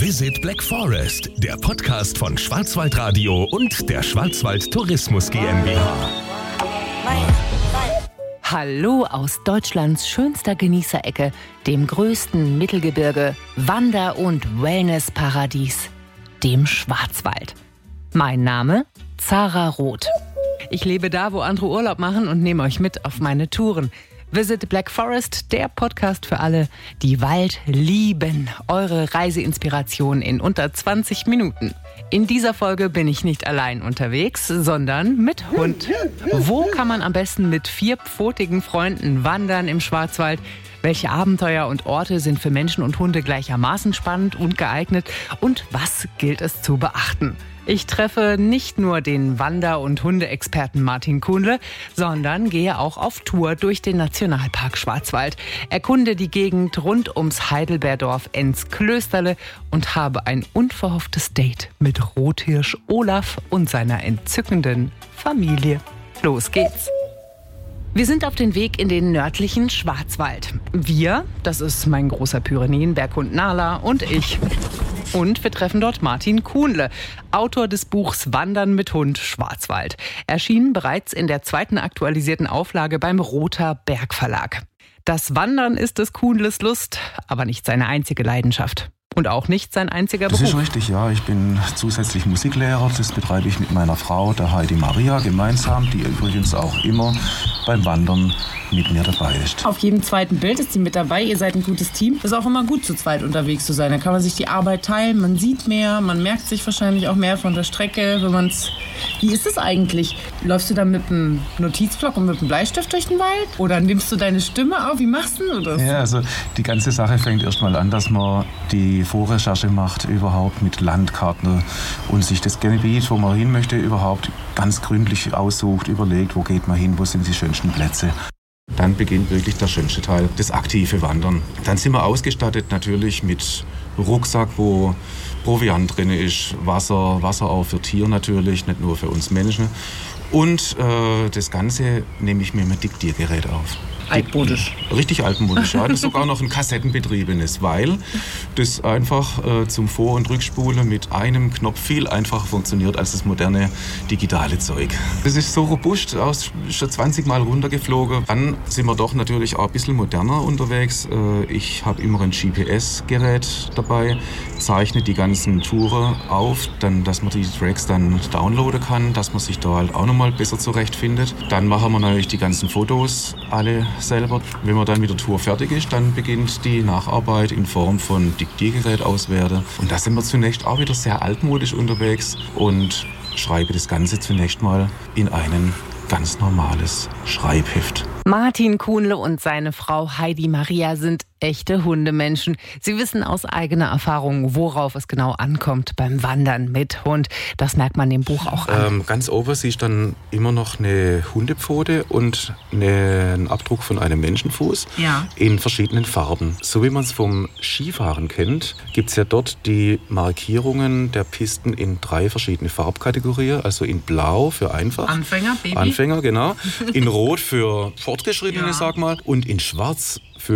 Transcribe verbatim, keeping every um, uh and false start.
Visit Black Forest, der Podcast von Schwarzwaldradio und der Schwarzwald Tourismus GmbH. Hallo aus Deutschlands schönster Genießerecke, dem größten Mittelgebirge, Wander- und Wellnessparadies, dem Schwarzwald. Mein Name? Zara Roth. Ich lebe da, wo andere Urlaub machen und nehme euch mit auf meine Touren. Visit Black Forest, der Podcast für alle, die Wald lieben. Eure Reiseinspiration in unter zwanzig Minuten. In dieser Folge bin ich nicht allein unterwegs, sondern mit Hund. Wo kann man am besten mit vierpfotigen Freunden wandern im Schwarzwald? Welche Abenteuer und Orte sind für Menschen und Hunde gleichermaßen spannend und geeignet? Und was gilt es zu beachten? Ich treffe nicht nur den Wander- und Hundeexperten Martin Kuhnle, sondern gehe auch auf Tour durch den Nationalpark Schwarzwald, erkunde die Gegend rund ums Heidelbeerdorf Enz-Klösterle und habe ein unverhofftes Date mit Rothirsch Olaf und seiner entzückenden Familie. Los geht's! Wir sind auf dem Weg in den nördlichen Schwarzwald. Wir, das ist mein großer Pyrenäenberghund Nala und ich. Und wir treffen dort Martin Kuhnle, Autor des Buchs Wandern mit Hund Schwarzwald. Erschienen bereits in der zweiten aktualisierten Auflage beim Rother Berg Verlag. Das Wandern ist des Kuhnles Lust, aber nicht seine einzige Leidenschaft. Und auch nicht sein einziger Beruf. Das ist richtig, ja. Ich bin zusätzlich Musiklehrer. Das betreibe ich mit meiner Frau, der Heidi Maria, gemeinsam, die übrigens auch immer beim Wandern mit mir dabei ist. Auf jedem zweiten Bild ist sie mit dabei. Ihr seid ein gutes Team. Es ist auch immer gut, zu zweit unterwegs zu sein. Da kann man sich die Arbeit teilen, man sieht mehr, man merkt sich wahrscheinlich auch mehr von der Strecke, wenn man's. Wie ist es eigentlich? Läufst du da mit einem Notizblock und mit einem Bleistift durch den Wald? Oder nimmst du deine Stimme auf? Wie machst du das? Ja, also die ganze Sache fängt erst mal an, dass man die Vorrecherche macht überhaupt mit Landkarten und sich das Gebiet, wo man hin möchte, überhaupt ganz gründlich aussucht, überlegt, wo geht man hin, wo sind die schönsten Plätze. Dann beginnt wirklich der schönste Teil, das aktive Wandern. Dann sind wir ausgestattet natürlich mit Rucksack, wo Proviant drin ist, Wasser, Wasser auch für Tiere natürlich, nicht nur für uns Menschen. Und äh, das Ganze nehme ich mir mit Diktiergerät auf. Altmodisch. Richtig altmodisch, ja. Das ist sogar noch ein kassettenbetriebenes, weil das einfach äh, zum Vor- und Rückspulen mit einem Knopf viel einfacher funktioniert als das moderne digitale Zeug. Das ist so robust, aus, schon zwanzig Mal runtergeflogen. Dann sind wir doch natürlich auch ein bisschen moderner unterwegs. Äh, ich habe immer ein G P S-Gerät dabei, zeichne die ganzen Touren auf, dann, dass man die Tracks dann downloaden kann, dass man sich da halt auch nochmal besser zurechtfindet. Dann machen wir natürlich die ganzen Fotos alle selber. Wenn man dann mit der Tour fertig ist, dann beginnt die Nacharbeit in Form von Diktiergerät auswerten. Und da sind wir zunächst auch wieder sehr altmodisch unterwegs und schreibe das Ganze zunächst mal in ein ganz normales Schreibheft. Martin Kuhnle und seine Frau Heidi Maria sind echte Hundemenschen. Sie wissen aus eigener Erfahrung, worauf es genau ankommt beim Wandern mit Hund. Das merkt man dem Buch auch an. Ähm, ganz oben siehst du dann immer noch eine Hundepfote und eine, einen Abdruck von einem Menschenfuß Ja. in verschiedenen Farben. So wie man es vom Skifahren kennt, gibt es ja dort die Markierungen der Pisten in drei verschiedene Farbkategorien. Also in Blau für einfach. Anfänger, Baby. Anfänger, genau. In Rot für Fortgeschrittene, Ja. sag mal. Und in Schwarz